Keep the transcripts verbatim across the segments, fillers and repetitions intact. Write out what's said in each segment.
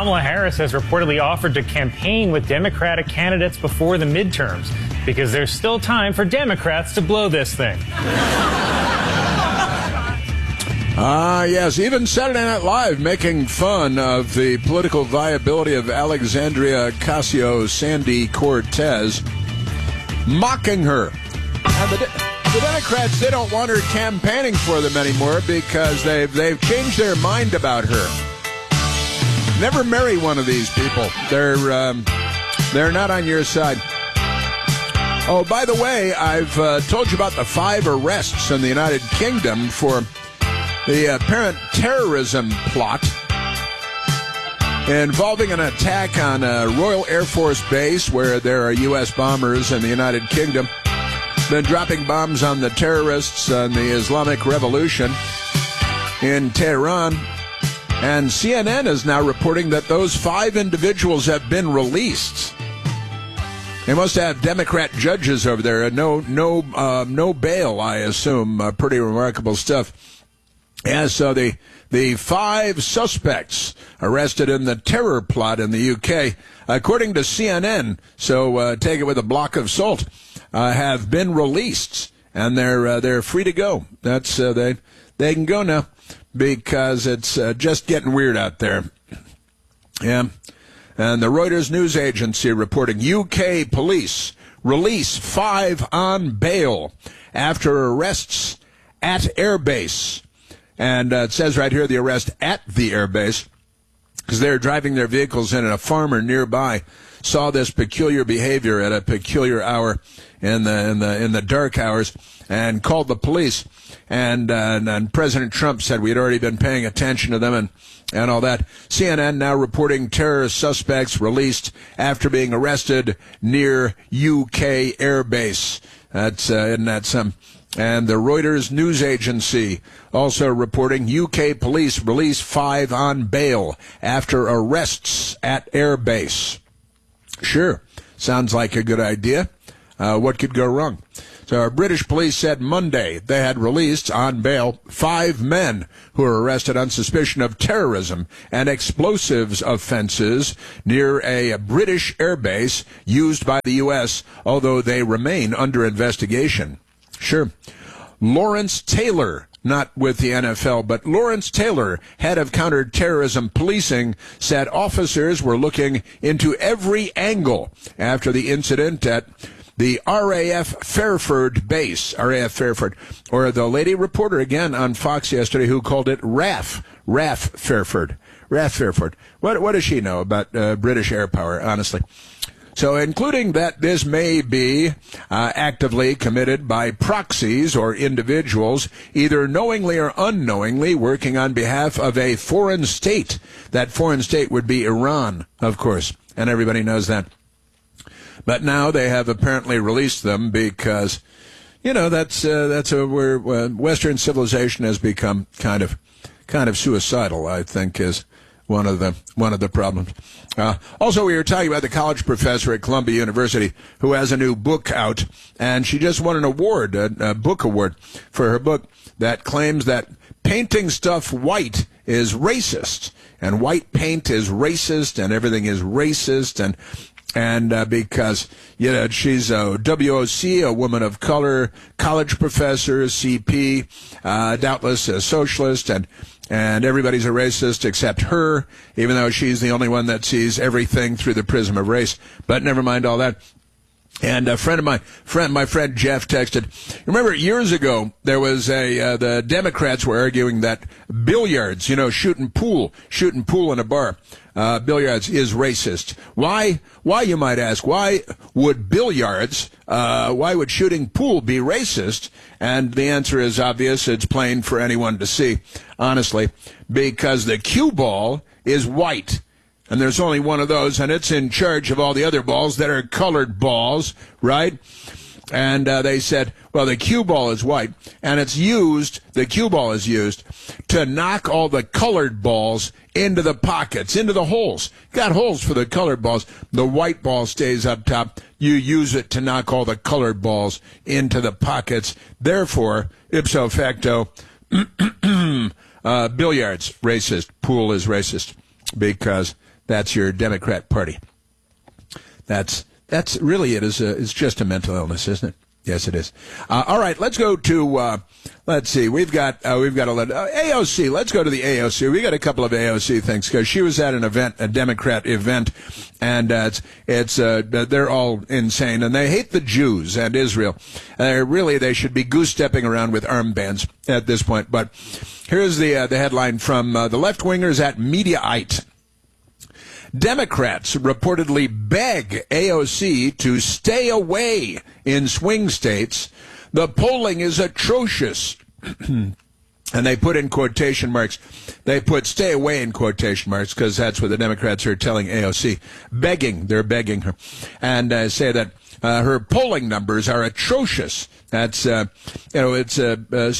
Kamala Harris has reportedly offered to campaign with Democratic candidates before the midterms because there's still time for Democrats to blow this thing. Ah, uh, yes, even Saturday Night Live making fun of the political viability of Alexandria Ocasio-Sandy Cortez, mocking her. And the, the Democrats, they don't want her campaigning for them anymore because they've, they've changed their mind about her. Never marry one of these people. They're, um, they're not on your side. Oh, by the way, I've uh, told you about the five arrests in the United Kingdom for the apparent terrorism plot involving an attack on a Royal Air Force base where there are U S bombers in the United Kingdom, then dropping bombs on the terrorists on the Islamic Revolution in Tehran. And C N N is now reporting that those five individuals have been released. They must have Democrat judges over there. No, no, uh, no bail, I assume. Uh, pretty remarkable stuff. Yeah, so the the five suspects arrested in the terror plot in the U K, according to C N N, so uh, take it with a block of salt, uh, have been released, and they're uh, they're free to go. That's uh, they they can go now because it's uh, just getting weird out there. Yeah, and the Reuters news agency reporting U K police release five on bail after arrests at airbase. And uh, it says right here the arrest at the airbase, because they're driving their vehicles in, and a farmer nearby saw this peculiar behavior at a peculiar hour in the in the in the dark hours, and called the police. And, uh, and, and President Trump said we had already been paying attention to them and and all that. C N N now reporting terrorist suspects released after being arrested near U K airbase. That's uh, isn't that some? And the Reuters news agency also reporting U K police release five on bail after arrests at airbase. Sure, sounds like a good idea. Uh, what could go wrong? So our British police said Monday they had released on bail five men who were arrested on suspicion of terrorism and explosives offenses near a British airbase used by the U S, although they remain under investigation. Sure. Lawrence Taylor, not with the N F L, but Lawrence Taylor, head of counterterrorism policing, said officers were looking into every angle after the incident at the R A F Fairford base, R A F Fairford, or the lady reporter again on Fox yesterday who called it R A F, R A F Fairford, R A F Fairford. What, what does she know about uh, British air power, honestly? So including that this may be uh, actively committed by proxies or individuals, either knowingly or unknowingly working on behalf of a foreign state. That foreign state would be Iran, of course, and everybody knows that. But now they have apparently released them because, you know, that's uh, that's a, where uh, Western civilization has become kind of kind of suicidal, I think, is one of the one of the problems. Uh, also, we were talking about the college professor at Columbia University who has a new book out, and she just won an award, a, a book award, for her book that claims that painting stuff white is racist, and white paint is racist, and everything is racist, and and uh, because, you know, she's a W O C, a woman of color, college professor, C P, uh, doubtless a socialist, and and everybody's a racist except her, even though she's the only one that sees everything through the prism of race. But never mind all that. And a friend of mine, friend, my friend Jeff texted, remember years ago, there was a, uh, the Democrats were arguing that billiards, you know, shooting pool, shooting pool in a bar, uh, billiards is racist. Why, why, you might ask, why would billiards, uh, why would shooting pool be racist? And the answer is obvious. It's plain for anyone to see, honestly, because the cue ball is white. And there's only one of those, and it's in charge of all the other balls that are colored balls, right? And uh, they said, well, the cue ball is white, and it's used, the cue ball is used to knock all the colored balls into the pockets, into the holes. Got holes for the colored balls. The white ball stays up top. You use it to knock all the colored balls into the pockets. Therefore, ipso facto, uh, billiards, racist. Pool is racist because that's your Democrat Party. That's that's really it. Is a, it's just a mental illness, isn't it? Yes, it is. Uh, all right, let's go to. Uh, let's see. We've got uh, we've got a uh, A O C. Let's go to the A O C. We got a couple of A O C things because she was at an event, a Democrat event, and uh, it's it's uh, they're all insane and they hate the Jews and Israel. Uh, really, they should be goose stepping around with armbands at this point. But here's the uh, the headline from uh, the left wingers at Mediaite. Democrats reportedly beg A O C to stay away in swing states. The polling is atrocious. And they put in quotation marks. They put stay away in quotation marks because that's what the Democrats are telling A O C. Begging. They're begging her. And uh, say that uh, her polling numbers are atrocious. That's, uh, you know, it's a uh, uh,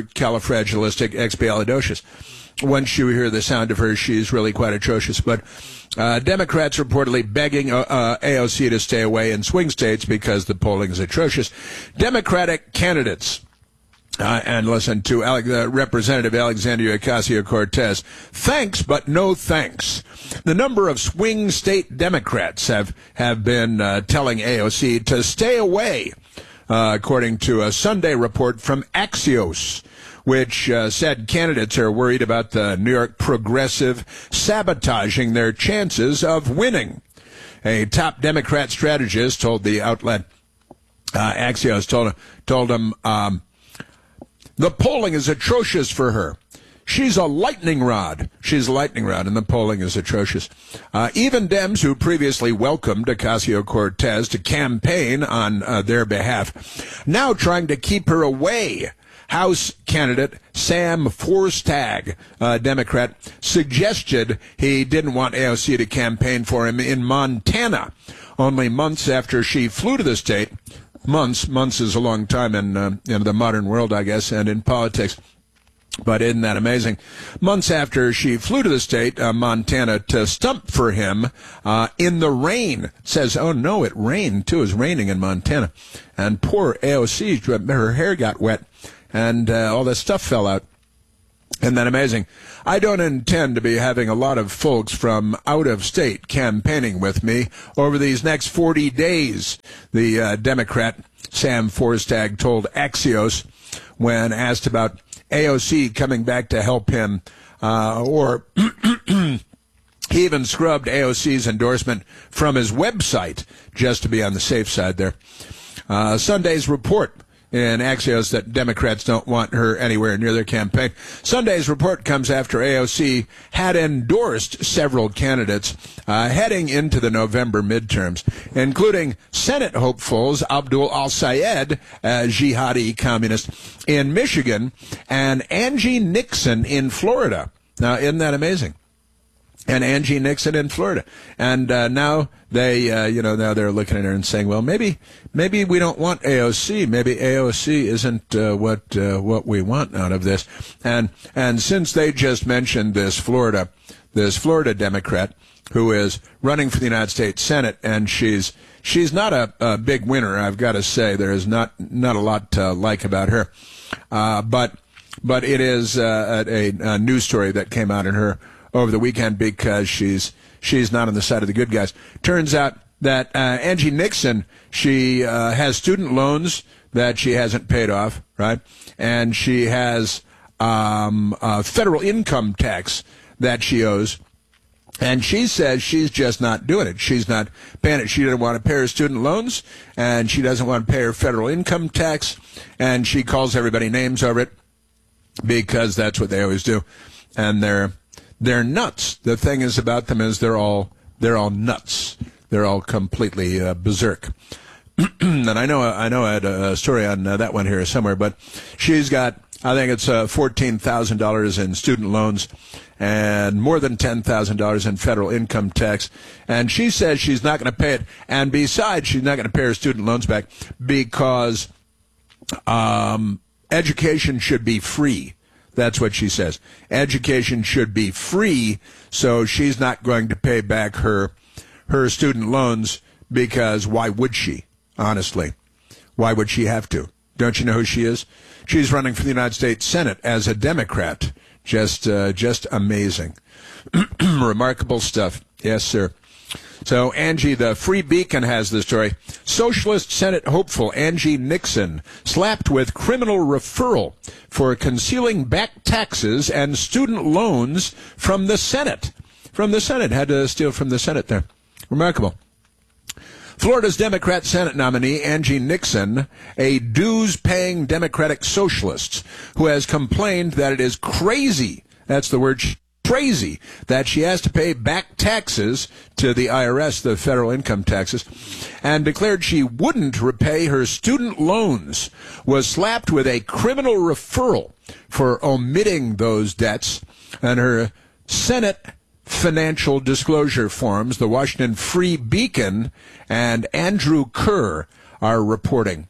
supercalifragilisticexpialidocious. Once you hear the sound of her, she's really quite atrocious. But uh, Democrats reportedly begging uh, uh, A O C to stay away in swing states because the polling is atrocious. Democratic candidates, uh, and listen to Ale- uh, Representative Alexandria Ocasio-Cortez, thanks but no thanks. The number of swing state Democrats have, have been uh, telling A O C to stay away, uh, according to a Sunday report from Axios, which uh, said candidates are worried about the New York progressive sabotaging their chances of winning. A top Democrat strategist told the outlet, uh, Axios told, told him, um, the polling is atrocious for her. She's a lightning rod. She's a lightning rod, and the polling is atrocious. Uh, even Dems, who previously welcomed Ocasio-Cortez to campaign on uh, their behalf, now trying to keep her away. House candidate Sam Forstag, uh, Democrat, suggested he didn't want A O C to campaign for him in Montana, only months after she flew to the state. Months, months is a long time in, uh, in the modern world, I guess, and in politics. But isn't that amazing? Months after she flew to the state, uh, Montana, to stump for him uh, in the rain. Says, oh, no, it rained, too. It was raining in Montana. And poor A O C, her hair got wet. And uh, all this stuff fell out. Isn't that amazing? I don't intend to be having a lot of folks from out of state campaigning with me over these next forty days, the uh, Democrat Sam Forstag told Axios when asked about A O C coming back to help him, uh, or he even scrubbed A O C's endorsement from his website just to be on the safe side there. Uh, Sunday's report in Axios that Democrats don't want her anywhere near their campaign. Sunday's report comes after A O C had endorsed several candidates uh, heading into the November midterms, including Senate hopefuls Abdul al-Sayed, a jihadi communist in Michigan, and Angie Nixon in Florida. Now, isn't that amazing? And Angie Nixon in Florida. And uh, now they, uh, you know, now they're looking at her and saying, well, maybe maybe we don't want A O C. Maybe A O C isn't uh, what uh, what we want out of this. And and since they just mentioned this Florida, this Florida Democrat who is running for the United States Senate, and she's she's not a, a big winner, I've got to say. There is not not a lot to like about her. Uh, but but it is uh, a, a news story that came out in her over the weekend because she's she's not on the side of the good guys. Turns out that uh, Angie Nixon, she uh, has student loans that she hasn't paid off, right? And she has um, uh, federal income tax that she owes. And she says she's just not doing it. She's not paying it. She doesn't want to pay her student loans, and she doesn't want to pay her federal income tax, and she calls everybody names over it because that's what they always do. And they're They're nuts. The thing is about them is they're all they're all nuts. They're all completely uh, berserk. And I know I know I had a story on uh, that one here somewhere, but she's got, I think it's uh, fourteen thousand dollars in student loans and more than ten thousand dollars in federal income tax. And she says she's not going to pay it. And besides, she's not going to pay her student loans back because um, education should be free. That's what she says. Education should be free, so she's not going to pay back her her student loans because why would she, honestly? Why would she have to? Don't you know who she is? She's running for the United States Senate as a Democrat. Just uh, just amazing. Remarkable stuff. Yes, sir. So Angie, the Free Beacon, has the story. Socialist Senate hopeful Angie Nixon slapped with criminal referral for concealing back taxes and student loans from the Senate. From the Senate. Had to steal from the Senate there. Remarkable. Florida's Democrat Senate nominee, Angie Nixon, a dues-paying Democratic socialist who has complained that it is crazy, that's the word, crazy, that she has to pay back taxes to the I R S, the federal income taxes, and declared she wouldn't repay her student loans, was slapped with a criminal referral for omitting those debts, and her Senate financial disclosure forms, the Washington Free Beacon and Andrew Kerr are reporting.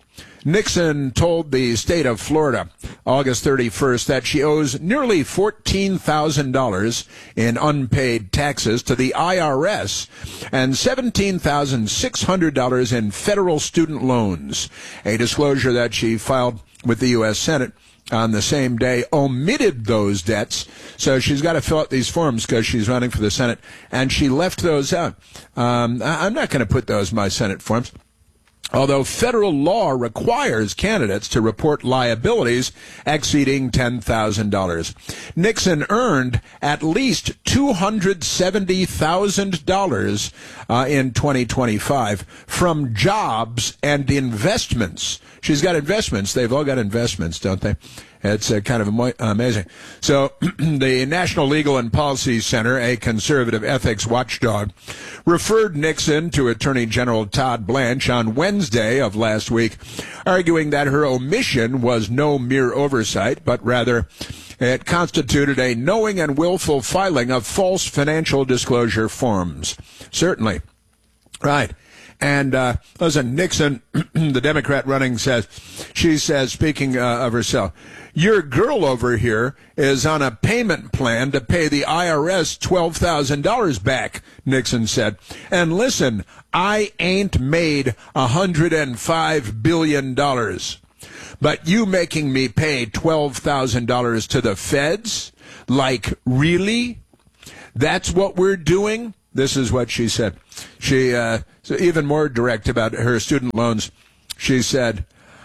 Nixon told the state of Florida August thirty-first that she owes nearly fourteen thousand dollars in unpaid taxes to the I R S and seventeen thousand six hundred dollars in federal student loans, a disclosure that she filed with the U S Senate on the same day, omitted those debts. So she's got to fill out these forms because she's running for the Senate, and she left those out. Um, I'm not going to put those in my Senate forms. Although federal law requires candidates to report liabilities exceeding ten thousand dollars. Nixon earned at least two hundred seventy thousand dollars uh, in twenty twenty-five from jobs and investments. She's got investments. They've all got investments, don't they? It's uh, kind of am- amazing. So the National Legal and Policy Center, a conservative ethics watchdog, referred Nixon to Attorney General Todd Blanche on Wednesday of last week, arguing that her omission was no mere oversight, but rather it constituted a knowing and willful filing of false financial disclosure forms. Certainly. Right. And, uh, listen, Nixon, the Democrat running, says, she says, speaking uh, of herself, your girl over here is on a payment plan to pay the I R S twelve thousand dollars back, Nixon said. And listen, I ain't made one hundred five billion dollars. But you making me pay twelve thousand dollars to the feds? Like, really? That's what we're doing? This is what she said. She, uh, so even more direct about her student loans. She said,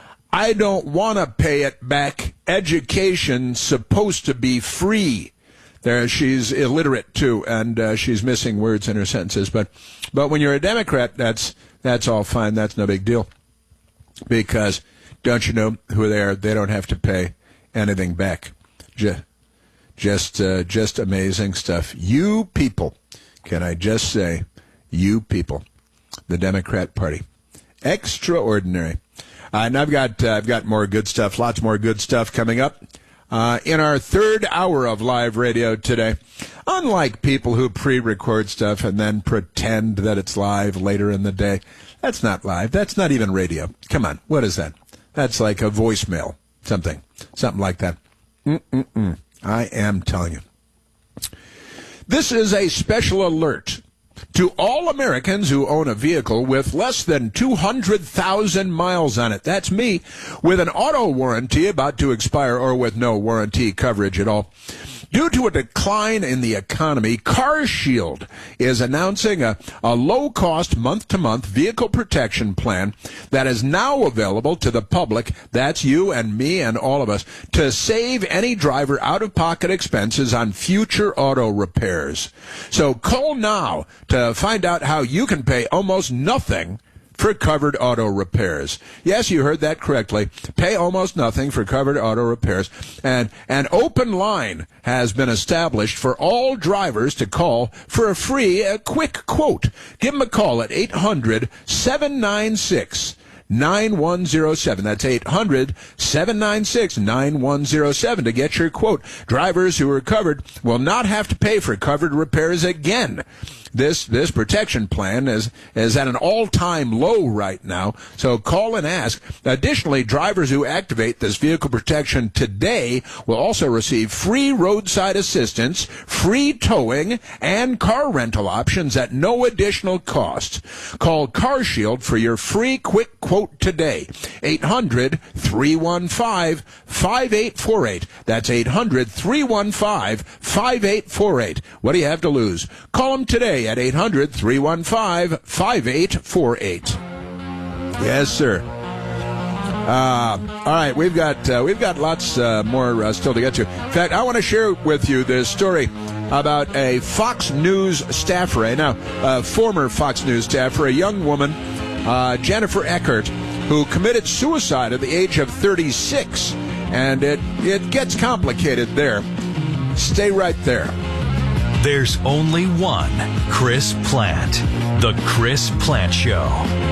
I don't want to pay it back. Education's supposed to be free. There, she's illiterate too, and uh, she's missing words in her sentences. But, but when you're a Democrat, that's that's all fine. That's no big deal, because don't you know who they are? They don't have to pay anything back. Just, just, uh, just amazing stuff. You people, can I just say, you people, the Democrat Party, extraordinary. Uh, and I've got uh, I've got more good stuff, lots more good stuff coming up uh, in our third hour of live radio today. Unlike people who pre-record stuff and then pretend that it's live later in the day, that's not live. That's not even radio. Come on, what is that? That's like a voicemail, something, something like that. Mm-mm-mm. I am telling you. This is a special alert to all Americans who own a vehicle with less than two hundred thousand miles on it. That's me, with an auto warranty about to expire or with no warranty coverage at all. Due to a decline in the economy, CarShield is announcing a, a low-cost month-to-month vehicle protection plan that is now available to the public, that's you and me and all of us, to save any driver out-of-pocket expenses on future auto repairs. So call now to find out how you can pay almost nothing for covered auto repairs. Yes, you heard that correctly. Pay almost nothing for covered auto repairs. And an open line has been established for all drivers to call for a free, a quick quote. Give them a call at eight hundred, seven nine six, nine one zero seven. That's eight hundred, seven nine six, nine one zero seven to get your quote. Drivers who are covered will not have to pay for covered repairs again. This this protection plan is is at an all-time low right now, so call and ask. Additionally, drivers who activate this vehicle protection today will also receive free roadside assistance, free towing, and car rental options at no additional cost. Call CarShield for your free quick quote today. eight hundred, three one five, five eight four eight. That's eight hundred, three one five, five eight four eight. What do you have to lose? Call them today today at eight hundred, three one five, five eight four eight. Yes, sir. Uh, all right, we've got uh, we've got lots uh, more uh, still to get to. In fact, I want to share with you this story about a Fox News staffer, now a former Fox News staffer, a young woman, uh, Jennifer Eckert, who committed suicide at the age of thirty-six, and it it gets complicated there. Stay right there. There's only one Chris Plante, The Chris Plante Show.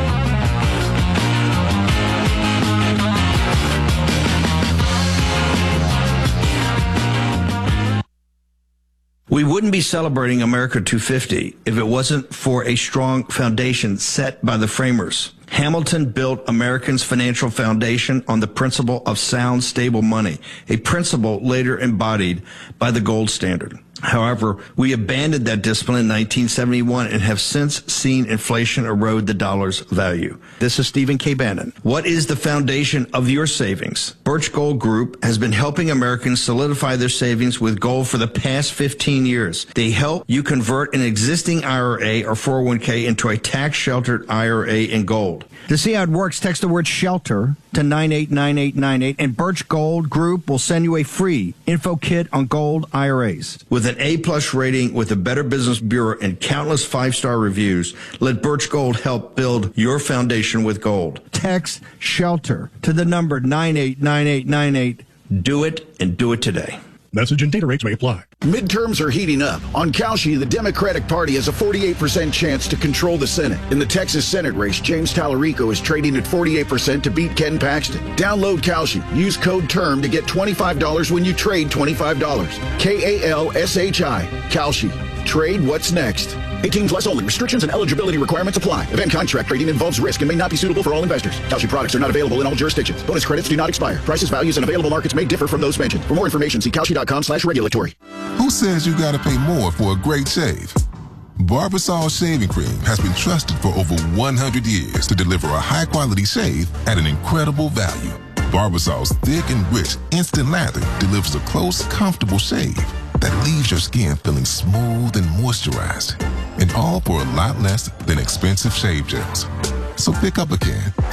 We wouldn't be celebrating America two fifty if it wasn't for a strong foundation set by the framers. Hamilton built Americans' financial foundation on the principle of sound, stable money, a principle later embodied by the gold standard. However, we abandoned that discipline in nineteen seventy-one and have since seen inflation erode the dollar's value. This is Stephen K. Bannon. What is the foundation of your savings? Birch Gold Group has been helping Americans solidify their savings with gold for the past fifteen years. They help you convert an existing I R A or four oh one k into a tax-sheltered I R A in gold. To see how it works, text the word SHELTER to nine eight nine eight nine eight, and Birch Gold Group will send you a free info kit on gold I R As. With an A-plus rating with the Better Business Bureau and countless five-star reviews, let Birch Gold help build your foundation with gold. Text SHELTER to the number nine eight nine eight nine eight. Do it, and do it today. Message and data rates may apply. Midterms are heating up. On Kalshi, the Democratic Party has a forty-eight percent chance to control the Senate. In the Texas Senate race, James Tallarico is trading at forty-eight percent to beat Ken Paxton. Download Kalshi. Use code TERM to get twenty-five dollars when you trade twenty-five dollars. K A L S H I. Kalshi. Trade what's next. eighteen plus only. Restrictions and eligibility requirements apply. Event contract trading involves risk and may not be suitable for all investors. Kalshi products are not available in all jurisdictions. Bonus credits do not expire. Prices, values, and available markets may differ from those mentioned. For more information, see Kalshi.com slash regulatory. Who says you gotta pay more for a great shave? Barbasol Shaving Cream has been trusted for over one hundred years to deliver a high-quality shave at an incredible value. Barbasol's thick and rich instant lather delivers a close, comfortable shave that leaves your skin feeling smooth and moisturized, and all for a lot less than expensive shave gels. So pick up again